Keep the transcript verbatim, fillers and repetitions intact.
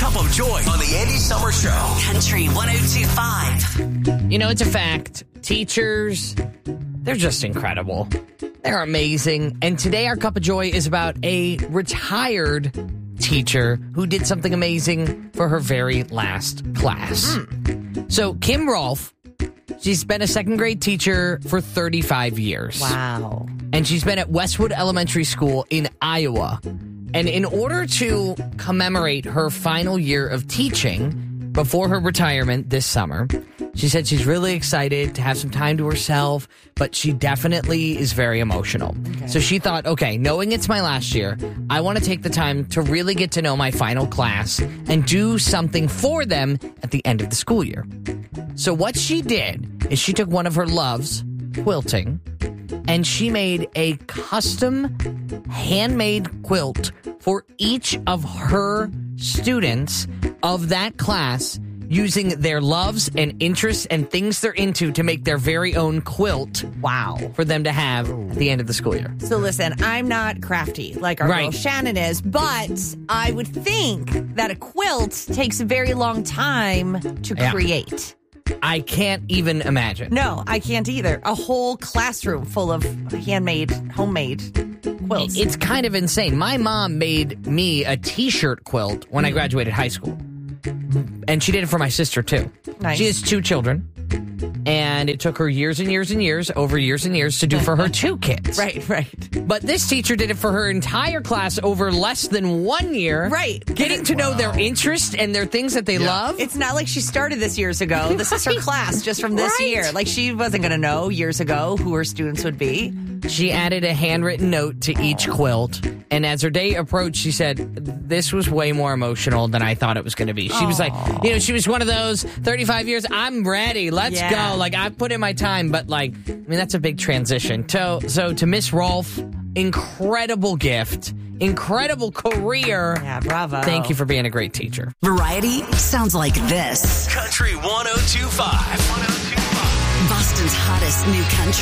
cup of joy on the Andy Summer Show. Country one oh two point five. You know, it's a fact. Teachers, they're just incredible. They're amazing. And today our cup of joy is about a retired teacher who did something amazing for her very last class. Mm. So Kim Rolfe, she's been a second grade teacher for thirty-five years. Wow. And she's been at Westwood Elementary School in Iowa. And in order to commemorate her final year of teaching before her retirement this summer, she said she's really excited to have some time to herself, but she definitely is very emotional. Okay. So she thought, okay, knowing it's my last year, I want to take the time to really get to know my final class and do something for them at the end of the school year. So what she did is she took one of her loves, quilting, and she made a custom handmade quilt for each of her students of that class, using their loves and interests and things they're into to make their very own quilt. Wow. For them to have at the end of the school year. So listen, I'm not crafty like our right. girl Shannon is, but I would think that a quilt takes a very long time to yeah. create. I can't even imagine. No, I can't either. A whole classroom full of handmade, homemade quilts. It's kind of insane. My mom made me a t-shirt quilt when mm. I graduated high school. And she did it for my sister, too. Nice. She has two children. And it took her years and years and years, over years and years, to do for her two kids. Right, right. But this teacher did it for her entire class over less than one year. Right. Getting to wow. know their interests and their things that they yeah. love. It's not like she started this years ago. This right. is her class just from this right. year. Like, she wasn't going to know years ago who her students would be. She added a handwritten note to each quilt. And as her day approached, she said, this was way more emotional than I thought it was going to be. She Aww. was like, you know, she was one of those thirty-five years, I'm ready. Let's yeah. go. Like, I've put in my time. But, like, I mean, that's a big transition. So, so to Miss Rolfe, incredible gift, incredible career. Yeah, bravo. Thank you for being a great teacher. Variety sounds like this. Country one oh two point five. Boston's hottest new country.